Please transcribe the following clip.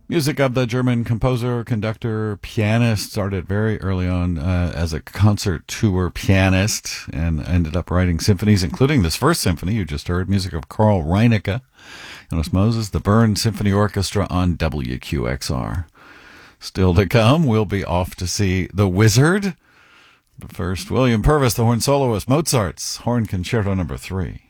Music of the German composer, conductor, pianist, started very early on as a concert tour pianist and ended up writing symphonies, including this first symphony you just heard, music of Carl Reinecke. Jonas Moses, the Bern Symphony Orchestra on WQXR. Still to come, we'll be off to see The Wizard. But first, William Purvis, the horn soloist, Mozart's Horn Concerto No. 3.